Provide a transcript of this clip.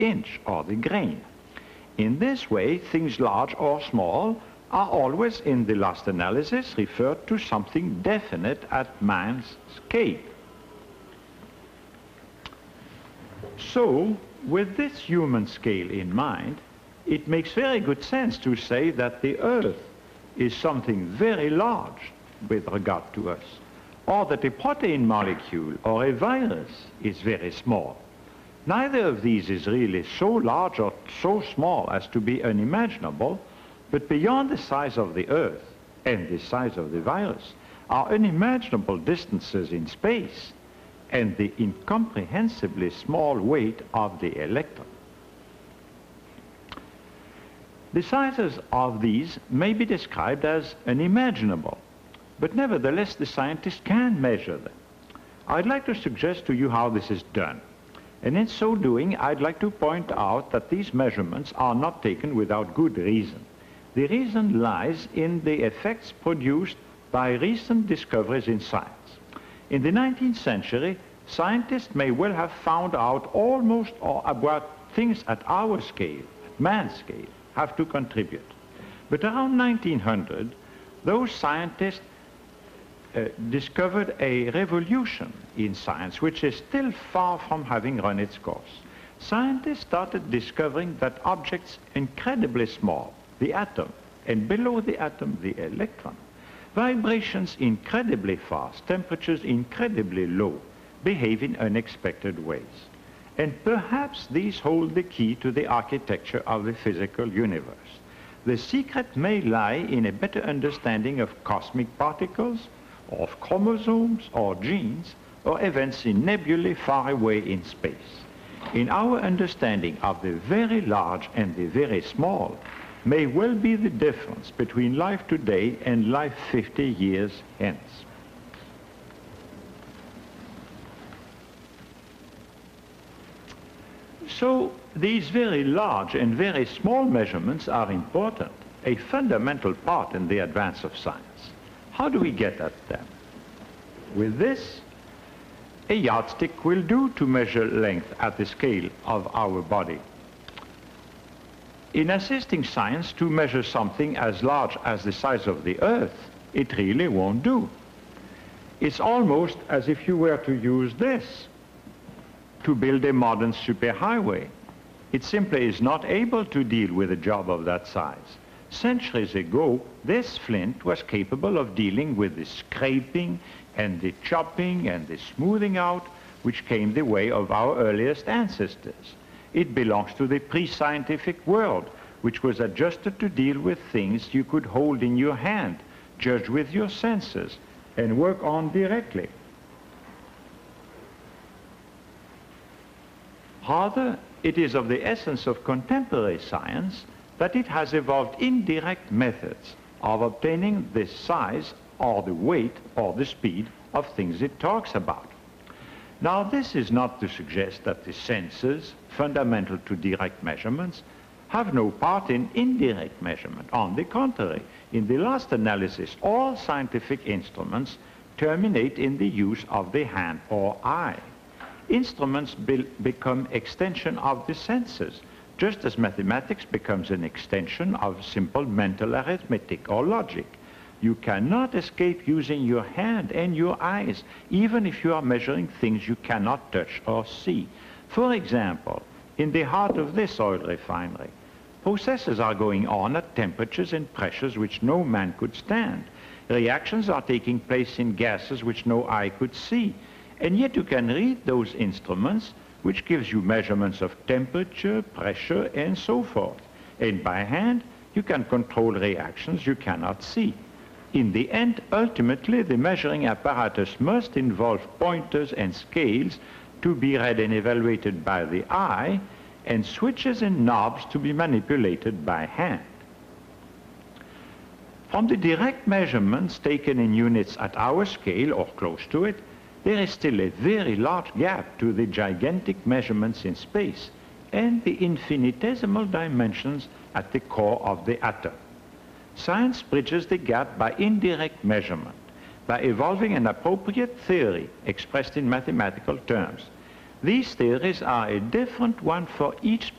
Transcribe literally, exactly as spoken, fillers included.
inch or the grain. In this way, things large or small are always, in the last analysis, referred to something definite at man's scale. So, with this human scale in mind, it makes very good sense to say that the Earth is something very large with regard to us, or that a protein molecule or a virus is very small. Neither of these is really so large or so small as to be unimaginable, but beyond the size of the Earth and the size of the virus are unimaginable distances in space and the incomprehensibly small weight of the electron. The sizes of these may be described as unimaginable, but nevertheless the scientist can measure them. I'd like to suggest to you how this is done. And in so doing, I'd like to point out that these measurements are not taken without good reason. The reason lies in the effects produced by recent discoveries in science. In the nineteenth century, scientists may well have found out almost all about things at our scale, at man's scale, have to contribute. But around nineteen hundred, those scientists uh, discovered a revolution in science, which is still far from having run its course. Scientists started discovering that objects incredibly small, the atom, and below the atom, the electron, vibrations incredibly fast, temperatures incredibly low, behave in unexpected ways. And perhaps these hold the key to the architecture of the physical universe. The secret may lie in a better understanding of cosmic particles, of chromosomes or genes, or events in nebulae far away in space. In our understanding of the very large and the very small may well be the difference between life today and life fifty years hence. So these very large and very small measurements are important, a fundamental part in the advance of science. How do we get at them? With this, a yardstick will do to measure length at the scale of our body. In assisting science to measure something as large as the size of the Earth, it really won't do. It's almost as if you were to use this to build a modern superhighway. It simply is not able to deal with a job of that size. Centuries ago, this flint was capable of dealing with the scraping and the chopping and the smoothing out which came the way of our earliest ancestors. It belongs to the pre-scientific world, which was adjusted to deal with things you could hold in your hand, judge with your senses, and work on directly. Rather, it is of the essence of contemporary science that it has evolved indirect methods of obtaining the size or the weight or the speed of things it talks about. Now, this is not to suggest that the senses, fundamental to direct measurements, have no part in indirect measurement. On the contrary, in the last analysis, all scientific instruments terminate in the use of the hand or eye. Instruments be become extension of the senses, just as mathematics becomes an extension of simple mental arithmetic or logic. You cannot escape using your hand and your eyes, even if you are measuring things you cannot touch or see. For example, in the heart of this oil refinery, processes are going on at temperatures and pressures which no man could stand. Reactions are taking place in gases which no eye could see. And yet you can read those instruments, which gives you measurements of temperature, pressure, and so forth. And by hand, you can control reactions you cannot see. In the end, ultimately, the measuring apparatus must involve pointers and scales to be read and evaluated by the eye, and switches and knobs to be manipulated by hand. From the direct measurements taken in units at our scale or close to it, there is still a very large gap to the gigantic measurements in space and the infinitesimal dimensions at the core of the atom. Science bridges the gap by indirect measurement, by evolving an appropriate theory expressed in mathematical terms. These theories are a different one for each